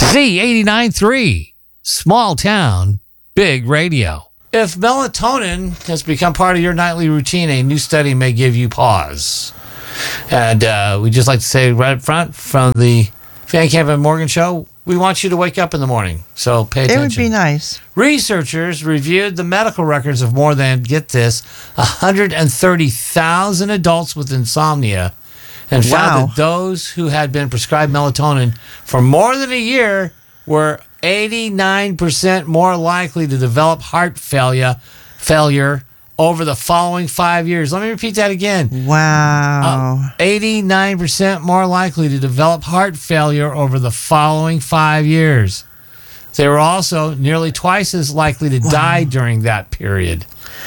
Z89.3, small town, big radio. If melatonin has become part of your nightly routine, a new study may give you pause. And we just like to say right up front from the Van Camp and Morgan Show, we want you to wake up in the morning, so pay attention. It would be nice. Researchers reviewed the medical records of more than, get this, 130,000 adults with insomnia and found that those who had been prescribed melatonin for more than a year were 89% more likely to develop heart failure over the following 5 years. Let me repeat that again. Wow. 89% more likely to develop heart failure over the following 5 years. They were also nearly twice as likely to die during that period.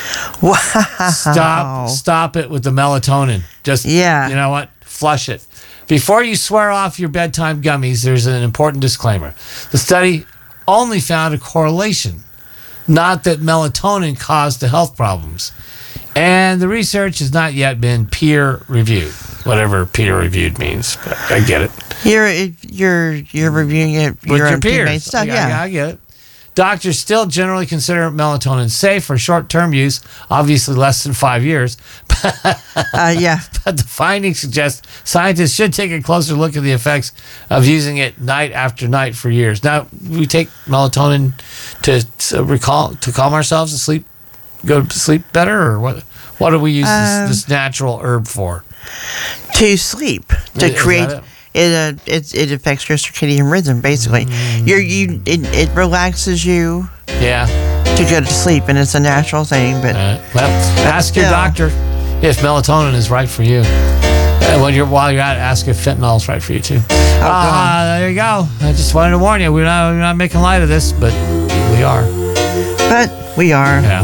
Wow. Stop it with the melatonin. Just, you know what? Flush it. Before you swear off your bedtime gummies, there's an important disclaimer. The study only found a correlation, not that melatonin caused the health problems. And the research has not yet been peer-reviewed, whatever peer-reviewed means. But I get it. You're reviewing it with your peers. Teammates stuff, I get it. Doctors still generally consider melatonin safe for short-term use, obviously less than 5 years. But the findings suggest scientists should take a closer look at the effects of using it night after night for years. Now, we take melatonin to calm ourselves, to sleep, go to sleep better, or what? What do we use this natural herb for? To sleep, to create. It affects your circadian rhythm, basically. It relaxes you. Yeah. To go to sleep, and it's a natural thing. But ask your doctor if melatonin is right for you. While you're at it, ask if fentanyl is right for you too. There you go. I just wanted to warn you. We're not making light of this, but we are. Yeah.